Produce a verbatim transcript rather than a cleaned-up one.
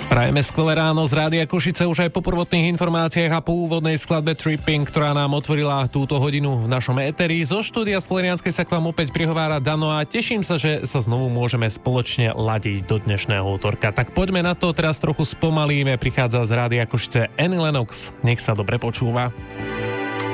Prajeme skvelé ráno z Rádia Košice už aj po prvotných informáciách a po úvodnej skladbe Tripping, ktorá nám otvorila túto hodinu v našom éteri. Zo štúdia z Florianskej sa k vám opäť prihovára Dano a teším sa, že sa znovu môžeme spoločne ladiť do dnešného útorka. Tak poďme na to, teraz trochu spomalíme, prichádza z Rádia Košice Annie Lennox. Nech sa dobre počúva.